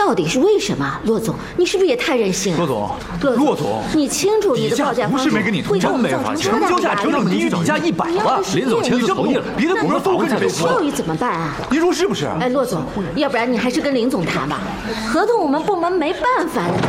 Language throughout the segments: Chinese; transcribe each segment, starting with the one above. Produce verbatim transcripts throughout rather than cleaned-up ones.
到底是为什么？骆总，你是不是也太任性了？ 骆总， 骆骆总， 你清楚你的报价方式会给我们造成多大的压力？ 整整低于底价一百万，林总签字同意了，别的股份都跟着被受益怎么办啊？ 您说是不是？ 哎，骆总，要不然你还是跟林总谈吧，合同我们部门没办法的。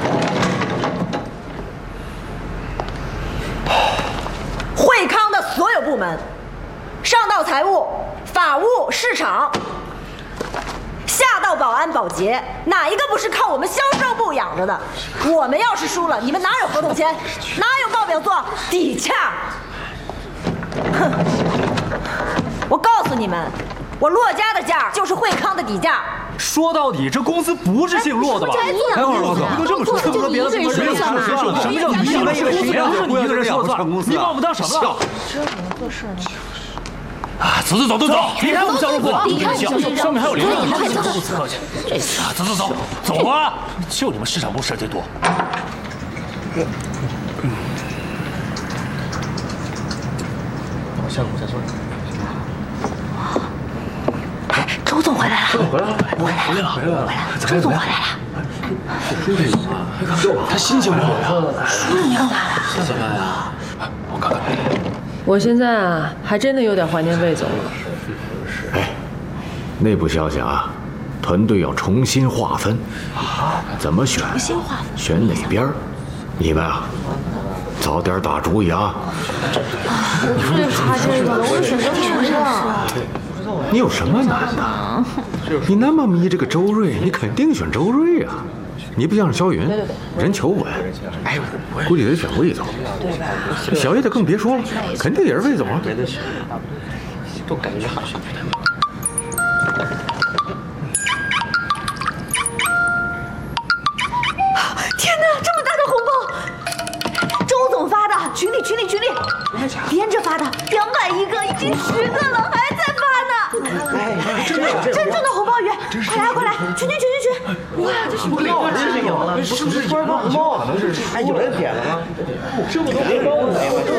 惠康的所有部门，上到财务、法务、市场，下到保安保洁，哪一个不是靠我们销售部养着的？我们要是输了，你们哪有合同签，哪有报表做？底价！哼！我告诉你们，我骆家的价就是惠康的底价。 说到底，这公司不是姓骆的吧？ 待会儿骆总， 你都这么说， 就你一个人说了算吗？ 什么叫你一个人说了算？不是你一个人说了算，你把我们当什么了？ 这怎么做事呢？ 啊，走走走，都走！离开我们销售部， 离开上上面还有领导， 快走！ 不客气。啊，走走走，走啊！就你们市场部事情多。销售部再说。 周总回来了， 周总回来了， 回来了， 回来了， 周总回来了。 书记，他心情不好呀。 书记干嘛了？ 怎么呀？我看看。 我现在啊，还真的有点怀念魏总了。 哎，内部消息啊，团队要重新划分，怎么选？ 重新划分， 选哪边？你们啊，早点打主意啊！ 最怕这个了，我选择权了。 你有什么难的？你那么迷这个周瑞，你肯定选周瑞啊！你不像肖云，人求稳，哎，估计得选魏总。小叶的更别说了，肯定也是魏总啊。 都感觉好。 天哪，这么大的红包！周总发的，群里群里群里，连着发的，两百一个，已经十个了，还在发呢。哎，真的，真正的红包鱼，快来快来，群群群群群！哇，这是我领了，真是赢了，不是不是官方红包，可能是哎，有人点了吗？这么多红包，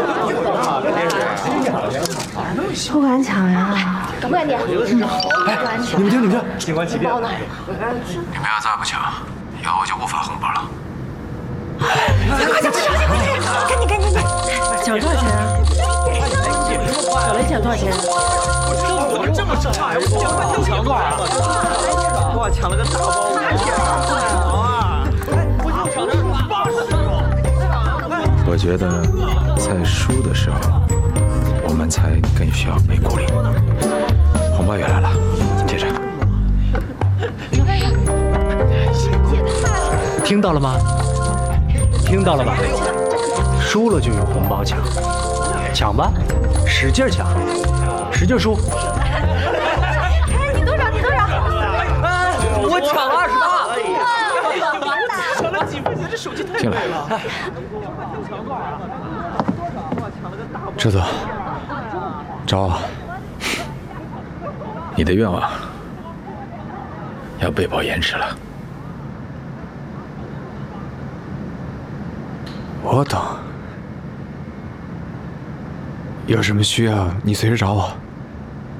不敢抢呀，敢不敢点？ 哎，你们听你们听，静观其变。 包呢？ 你们要再不抢，以后就不发红包了。 快抢快抢快抢！赶紧赶紧赶紧！ 抢多少钱啊？小雷抢多少钱？ 怎么这么少啊？又抢多少啊？哇，抢了个大包！太天啊！我就抢了八十个。 我觉得在输的时候，我们才更需要被鼓励。红包也来了，接着。 听到了吗？听到了吧？输了就有红包抢，抢吧，使劲抢，使劲输。 哎，你多少？你多少？ 哎，我抢了二十八。 完了！ 抢了几分钱？这手机太进来。 知总，招，你的愿望要被迫延迟了。 我懂，有什么需要你随时找我。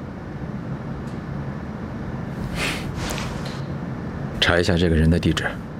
查一下这个人的地址。